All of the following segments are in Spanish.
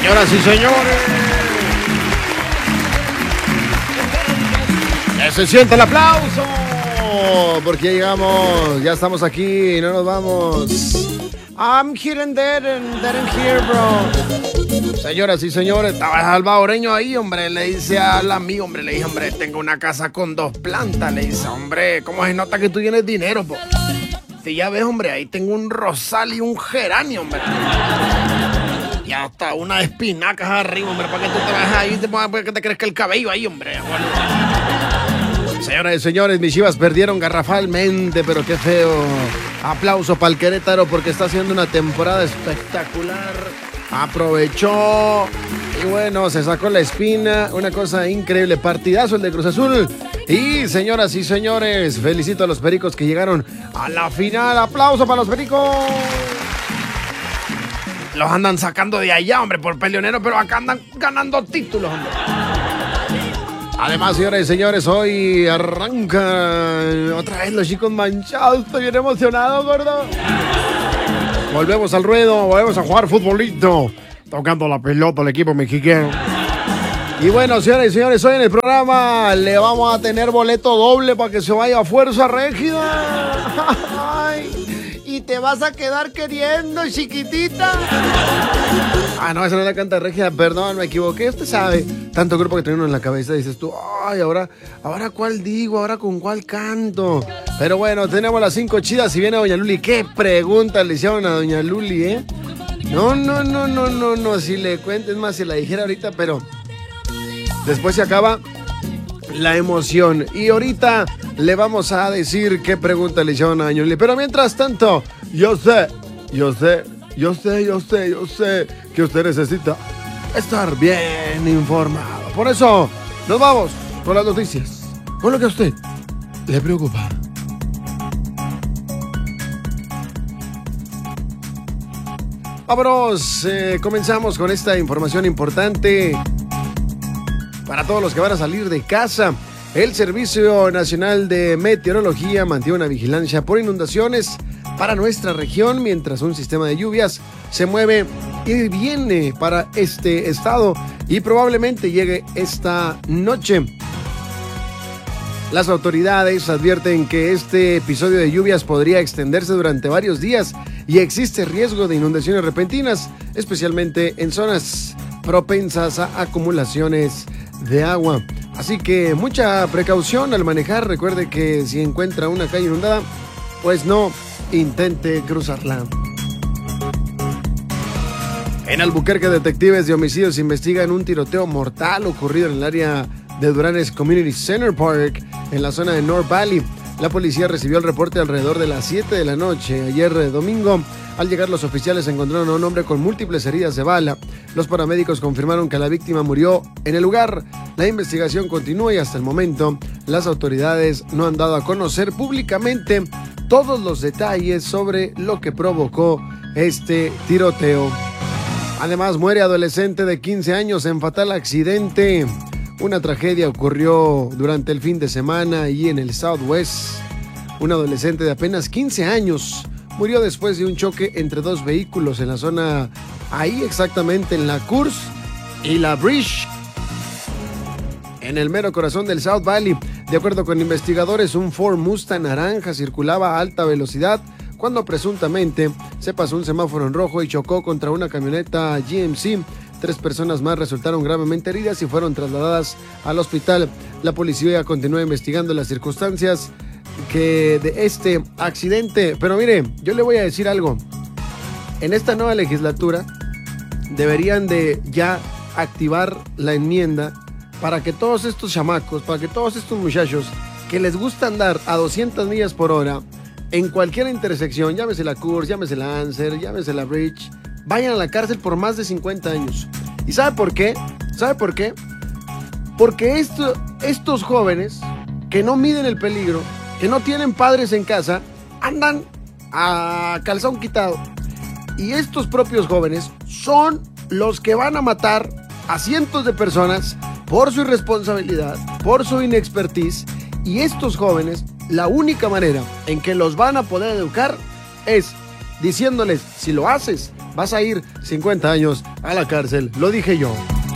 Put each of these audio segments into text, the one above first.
Señoras y señores, que se siente el aplauso, porque ya llegamos, ya estamos aquí, no nos vamos. I'm here and there and here, bro. Señoras y señores, estaba el salvadoreño ahí, hombre, le dice al amigo, hombre, le dije, hombre, tengo una casa con 2 plantas, le dice, hombre, ¿cómo se nota que tú tienes dinero, po? Si ya ves, hombre, ahí tengo un rosal y un geranio, hombre. Y hasta unas espinacas arriba, hombre, para que tú te vayas ahí, para que te crezca el cabello ahí, hombre. Bueno. Señoras y señores, mis Chivas perdieron garrafalmente, pero qué feo. Aplauso para el Querétaro porque está haciendo una temporada espectacular. Aprovechó y bueno, se sacó la espina. Una cosa increíble, partidazo el de Cruz Azul. Y señoras y señores, felicito a los Pericos que llegaron a la final. Aplauso para los Pericos. Los andan sacando de allá, hombre, por peleonero, pero acá andan ganando títulos, hombre. Además, señoras y señores, hoy arranca otra vez los chicos manchados. Estoy bien emocionado, gordo. Volvemos al ruedo, volvemos a jugar futbolito, tocando la pelota al equipo mexicano. Y bueno, señoras y señores, hoy en el programa le vamos a tener boleto doble para que se vaya a Fuerza Régida. Ay. Y te vas a quedar queriendo, chiquitita. Ah, no, esa no es la canta Régida, perdón, me equivoqué. Usted sabe, tanto grupo que tiene uno en la cabeza, dices tú, ay, ahora cuál digo, ahora con cuál canto. Pero bueno, tenemos las 5 chidas y viene Doña Luli. ¿Qué pregunta le hicieron a Doña Luli, eh? No, si le cuento, es más, si la dijera ahorita, pero después se acaba la emoción. Y ahorita le vamos a decir qué pregunta le hicieron a Doña Luli. Pero mientras tanto, yo sé que usted necesita estar bien informado. Por eso, nos vamos con las noticias, con lo que a usted le preocupa. Vámonos, comenzamos con esta información importante para todos los que van a salir de casa. El Servicio Nacional de Meteorología mantiene una vigilancia por inundaciones para nuestra región mientras un sistema de lluvias se mueve y viene para este estado y probablemente llegue esta noche. Las autoridades advierten que este episodio de lluvias podría extenderse durante varios días y existe riesgo de inundaciones repentinas, especialmente en zonas propensas a acumulaciones de agua. Así que mucha precaución al manejar. Recuerde que si encuentra una calle inundada, pues no intente cruzarla. En Albuquerque, detectives de homicidios investigan un tiroteo mortal ocurrido en el área de Duranes Community Center Park, en la zona de North Valley. La policía recibió el reporte alrededor de las 7 de la noche, ayer domingo. Al llegar los oficiales encontraron a un hombre con múltiples heridas de bala. Los paramédicos confirmaron que la víctima murió en el lugar. La investigación continúa y hasta el momento las autoridades no han dado a conocer públicamente todos los detalles sobre lo que provocó este tiroteo. Además, muere adolescente de 15 años en fatal accidente. Una tragedia ocurrió durante el fin de semana y en el Southwest. Un adolescente de apenas 15 años murió después de un choque entre 2 vehículos en la zona, ahí exactamente en la Coors y la Bridge, en el mero corazón del South Valley. De acuerdo con investigadores, un Ford Mustang naranja circulaba a alta velocidad cuando presuntamente se pasó un semáforo en rojo y chocó contra una camioneta GMC. 3 personas más resultaron gravemente heridas y fueron trasladadas al hospital. La policía continúa investigando las circunstancias de este accidente. Pero mire, yo le voy a decir algo. En esta nueva legislatura deberían de ya activar la enmienda para que todos estos chamacos, para que todos estos muchachos que les gusta andar a 200 millas por hora en cualquier intersección, llámese la Coors, llámese la Anser, llámese la Bridge, vayan a la cárcel por más de 50 años. ¿Y sabe por qué? ¿Sabe por qué? Porque estos jóvenes que no miden el peligro, que no tienen padres en casa, andan a calzón quitado. Y estos propios jóvenes son los que van a matar a cientos de personas por su irresponsabilidad, por su inexpertise. Y estos jóvenes, la única manera en que los van a poder educar es diciéndoles, si lo haces, vas a ir 50 años a la cárcel, lo dije yo.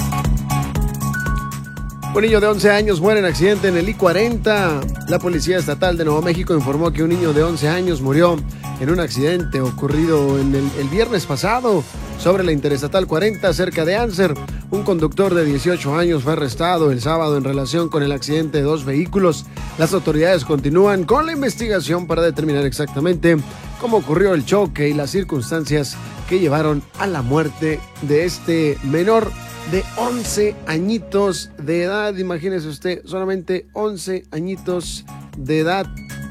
Un niño de 11 años muere en accidente en el I-40. La Policía Estatal de Nuevo México informó que un niño de 11 años murió en un accidente ocurrido el viernes pasado sobre la Interestatal 40 cerca de Anser. Un conductor de 18 años fue arrestado el sábado en relación con el accidente de 2 vehículos. Las autoridades continúan con la investigación para determinar exactamente cómo ocurrió el choque y las circunstancias que llevaron a la muerte de este menor de 11 añitos de edad. Imagínese usted, solamente 11 añitos de edad.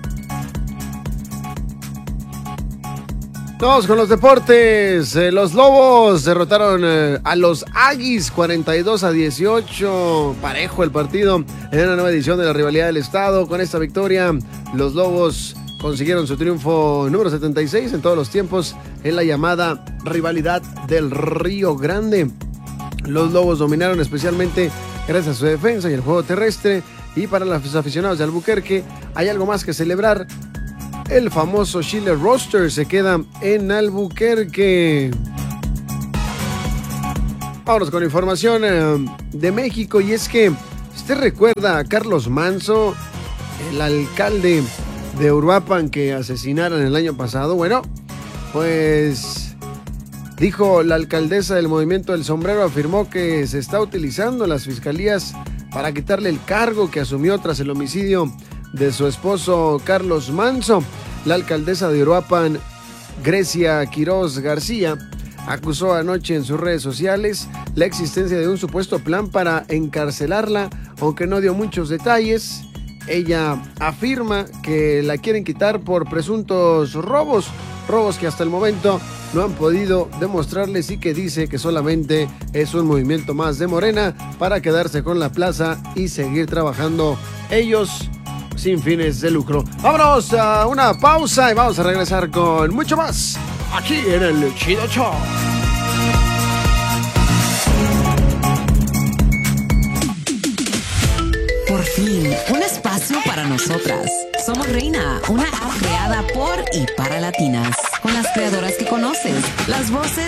Vamos con los deportes. Los Lobos derrotaron a los Aggies 42-18. Parejo el partido en una nueva edición de la rivalidad del estado. Con esta victoria, los Lobos consiguieron su triunfo número 76 en todos los tiempos en la llamada rivalidad del Río Grande. Los Lobos dominaron especialmente gracias a su defensa y el juego terrestre. Y para los aficionados de Albuquerque hay algo más que celebrar. El famoso Schiller Roster se queda en Albuquerque. Vámonos con información de México. Y es que usted recuerda a Carlos Manzo, el alcalde de Uruapan que asesinaron el año pasado. Bueno, pues dijo la alcaldesa del Movimiento del Sombrero, afirmó que se está utilizando las fiscalías para quitarle el cargo que asumió tras el homicidio de su esposo Carlos Manzo. La alcaldesa de Uruapan, Grecia Quiroz García, acusó anoche en sus redes sociales la existencia de un supuesto plan para encarcelarla, aunque no dio muchos detalles. Ella afirma que la quieren quitar por presuntos robos que hasta el momento no han podido demostrarles, y que dice que solamente es un movimiento más de Morena para quedarse con la plaza y seguir trabajando ellos sin fines de lucro. Vámonos a una pausa y vamos a regresar con mucho más aquí en el Chido Show. Por fin, un espacio para nosotras. Somos Reina, una app creada por y para latinas, con las creadoras que conoces, las voces